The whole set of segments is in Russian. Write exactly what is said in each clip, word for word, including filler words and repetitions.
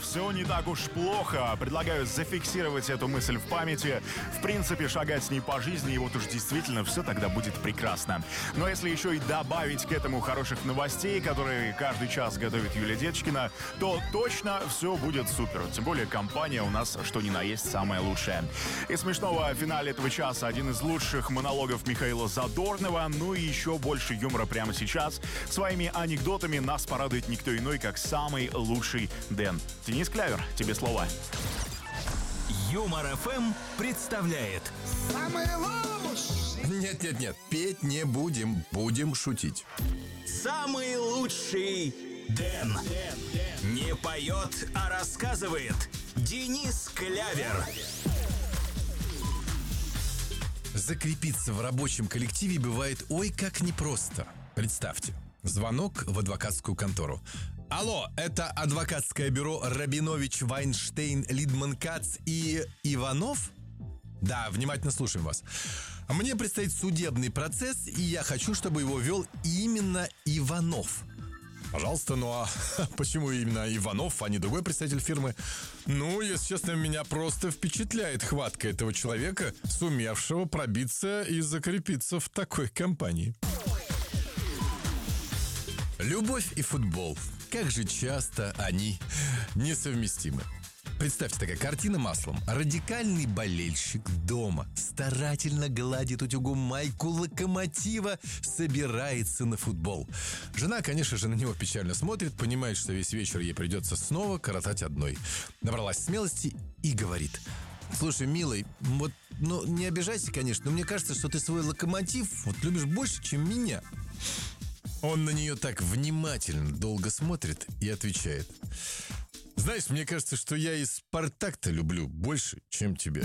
все не так уж плохо. Предлагаю зафиксировать эту мысль в памяти. В принципе, шагать с ней по жизни, и вот уж действительно все тогда будет прекрасно. Но если еще и добавить к этому хороших новостей, которые каждый час готовит Юлия Деточкина, то точно все будет супер. Тем более компания у нас что ни на есть самая лучшая. И смешного в финале этого часа один из лучших монологов Михаила Задорнова. Ну и еще больше юмора прямо сейчас. Своими анекдотами нас порадует никто иной, как самый лучший Дэн. Денис Клявер, тебе слово. Юмор эф эм представляет Самый лучший. Нет-нет-нет, петь не будем, будем шутить. самый лучший Дэн. Не поет, а рассказывает Денис Клявер. Закрепиться в рабочем коллективе бывает ой как непросто. Представьте, звонок в адвокатскую контору. Алло, это адвокатское бюро Рабинович, Вайнштейн, Лидман, Кац и Иванов? Да, внимательно слушаем вас. Мне предстоит судебный процесс, и я хочу, чтобы его вел именно Иванов. Пожалуйста, ну а почему именно Иванов, а не другой представитель фирмы? Ну, если честно, меня просто впечатляет хватка этого человека, сумевшего пробиться и закрепиться в такой компании. Любовь и футбол. Как же часто они несовместимы. Представьте, такая картина маслом. Радикальный болельщик дома старательно гладит утюгом майку Локомотива, собирается на футбол. Жена, конечно же, на него печально смотрит, понимает, что весь вечер ей придется снова коротать одной. Набралась смелости и говорит: слушай, милый, вот, ну, не обижайся, конечно, но мне кажется, что ты свой Локомотив вот любишь больше, чем меня. Он на нее так внимательно долго смотрит и отвечает: знаешь, мне кажется, что я и Спартак-то люблю больше, чем тебя.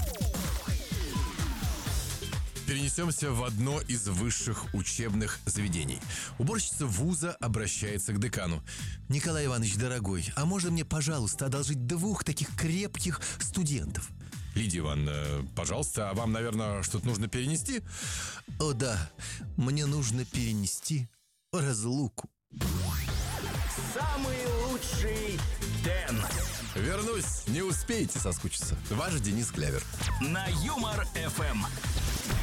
Перенесемся в одно из высших учебных заведений. Уборщица вуза обращается к декану. Николай Иванович, дорогой, а можно мне, пожалуйста, одолжить двух таких крепких студентов? Лидия Ивановна, пожалуйста, а вам, наверное, что-то нужно перенести? О, да, мне нужно перенести разлуку. Самый лучший Дэн. Вернусь, не успеете соскучиться. Ваш Денис Клявер. На Юмор эф эм.